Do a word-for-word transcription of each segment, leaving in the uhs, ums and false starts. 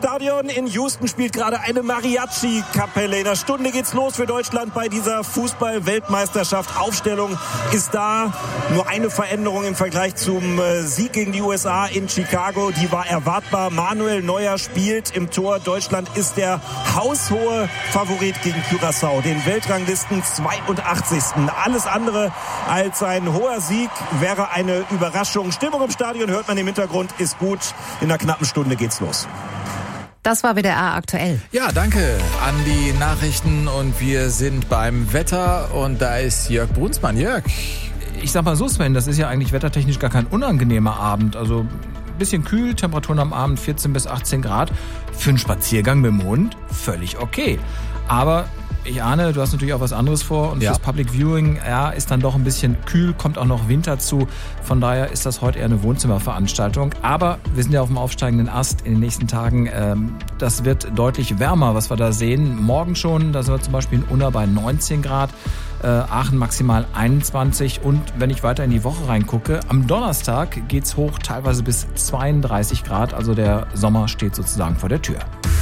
Stadion in Houston spielt gerade eine Mariachi-Kapelle. In einer Stunde geht's los für Deutschland bei dieser Fußball-Weltmeisterschaft. Aufstellung ist da. Nur eine Veränderung im Vergleich zum Sieg gegen die U S A in Chicago. Die war erwartbar. Manuel Neuer spielt im Tor. Deutschland ist der haushohe Favorit gegen Curaçao, den Weltranglisten zweiundachtzigsten Alles andere als ein hoher Sieg wäre eine Überraschung. Stimmung im Stadion hört man im Hintergrund, ist gut. In einer knappen Stunde geht's los. Das war W D R aktuell. Ja, danke an die Nachrichten und wir sind beim Wetter und da ist Jörg Brunsmann. Jörg. Ich sag mal so, Sven, das ist ja eigentlich wettertechnisch gar kein unangenehmer Abend. Also ein bisschen kühl, Temperaturen am Abend vierzehn bis achtzehn Grad. Für einen Spaziergang mit dem Hund völlig okay. Aber ich ahne, du hast natürlich auch was anderes vor und ja. fürs Public Viewing ja, ist dann doch ein bisschen kühl, kommt auch noch Winter zu. Von daher ist das heute eher eine Wohnzimmerveranstaltung. Aber wir sind ja auf dem aufsteigenden Ast in den nächsten Tagen. Ähm, das wird deutlich wärmer, was wir da sehen. Morgen schon, da sind wir zum Beispiel in Unna bei neunzehn Grad. Äh, Aachen maximal einundzwanzig und wenn ich weiter in die Woche reingucke, am Donnerstag geht's hoch, teilweise bis zweiunddreißig Grad, also der Sommer steht sozusagen vor der Tür.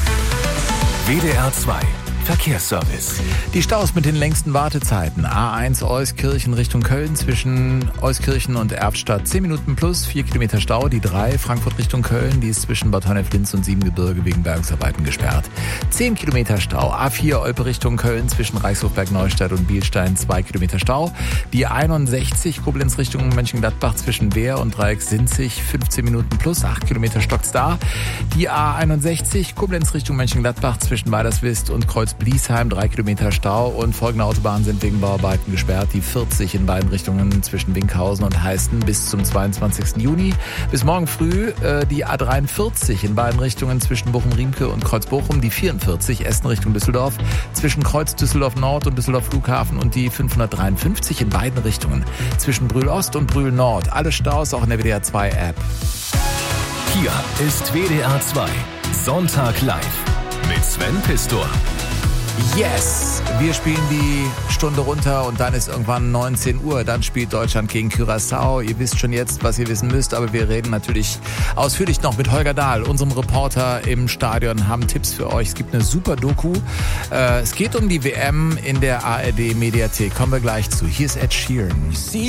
W D R zwei Verkehrsservice. Die Staus mit den längsten Wartezeiten. A eins Euskirchen Richtung Köln zwischen Euskirchen und Erftstadt zehn Minuten plus, vier Kilometer Stau. Die drei Frankfurt Richtung Köln, die ist zwischen Bad Honnef-Linz und Siebengebirge wegen Bergungsarbeiten gesperrt. zehn Kilometer Stau. A vier Olpe Richtung Köln zwischen Reichshofberg-Neustadt und Bielstein zwei Kilometer Stau. Die einundsechzig Koblenz Richtung Mönchengladbach zwischen Wehr und Dreieck-Sinzig fünfzehn Minuten plus, acht Kilometer stockt's da. Die A einundsechzig Koblenz Richtung Mönchengladbach zwischen Weilerswist und Kreuz Bliesheim, drei Kilometer Stau und folgende Autobahnen sind wegen Bauarbeiten gesperrt. Die vierzig in beiden Richtungen zwischen Winkhausen und Heisten bis zum zweiundzwanzigsten Juni. Bis morgen früh äh, die A dreiundvierzig in beiden Richtungen zwischen Bochum-Riemke und Kreuz-Bochum. Die vierundvierzig Essen Richtung Düsseldorf zwischen Kreuz Düsseldorf Nord und Düsseldorf Flughafen und die fünfhundertdreiundfünfzig in beiden Richtungen zwischen Brühl Ost und Brühl Nord. Alle Staus auch in der W D R zwei App. Hier ist W D R zwei Sonntag live mit Sven Pistor. Yes! Wir spielen die Stunde runter und dann ist irgendwann neunzehn Uhr. Dann spielt Deutschland gegen Curaçao. Ihr wisst schon jetzt, was ihr wissen müsst, aber wir reden natürlich ausführlich noch mit Holger Dahl, unserem Reporter im Stadion, haben Tipps für euch. Es gibt eine super Doku. Äh, es geht um die W M in der A R D-Mediathek. Kommen wir gleich zu. Hier ist Ed Sheeran.